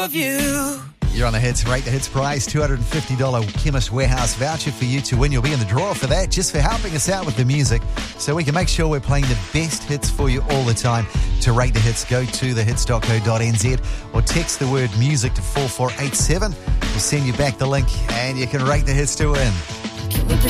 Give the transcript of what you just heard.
of you. You're on the Hits. Rate the Hits prize, $250 Chemist Warehouse voucher for you to win. You'll be in the draw for that just for helping us out with the music so we can make sure we're playing the best hits for you all the time. To rate the hits, go to thehits.co.nz or text the word music to 4487. We'll send you back the link and you can rate the hits to win. Can we